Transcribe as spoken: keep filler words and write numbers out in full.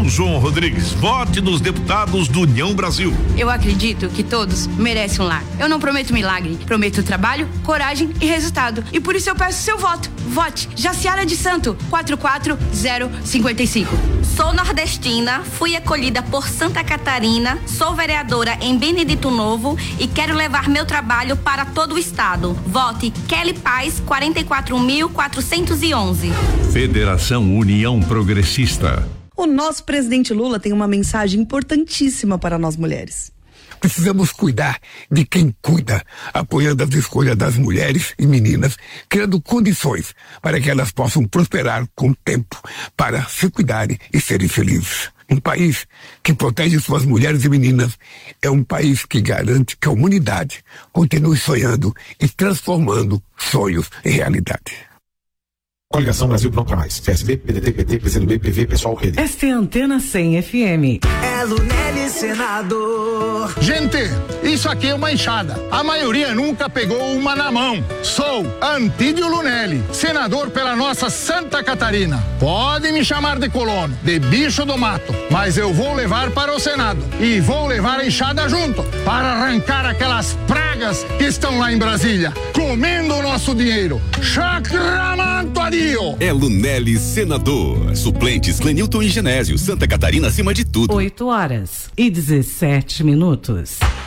sou João Rodrigues. Vote nos deputados do União Brasil. Eu acredito que todos merecem um lar. Eu não prometo milagre, prometo trabalho, coragem e resultado. E por isso eu peço seu voto. Vote Jaciara de Santo, quatro quatro zero cinco cinco. Sou nordestina, fui acolhida por Santa Catarina, sou vereadora em Benedito Novo e quero levar meu trabalho para todo o estado. Vote Kelly Paz, quarenta e quatro mil quatrocentos e onze. Federação União Progressista. O nosso presidente Lula tem uma mensagem importantíssima para nós mulheres. Precisamos cuidar de quem cuida, apoiando as escolhas das mulheres e meninas, criando condições para que elas possam prosperar com o tempo, para se cuidarem e serem felizes. Um país que protege suas mulheres e meninas é um país que garante que a humanidade continue sonhando e transformando sonhos em realidade. Coligação Brasil Pronto Pra Mais. P S B, P D T, P T, P C do B, P V, Pessoal, Rede. Esta é a Antena cem F M. É Lunelli, senador. Gente, isso aqui é uma enxada. A maioria nunca pegou uma na mão. Sou Antídio Lunelli, senador pela nossa Santa Catarina. Pode me chamar de colono, de bicho do mato, mas eu vou levar para o Senado. E vou levar a enxada junto, para arrancar aquelas pragas que estão lá em Brasília, comendo o nosso dinheiro. Chacramanto ali. É Lunelli, senador. Suplentes Clenilton e Genésio. Santa Catarina acima de tudo. oito horas e dezessete minutos.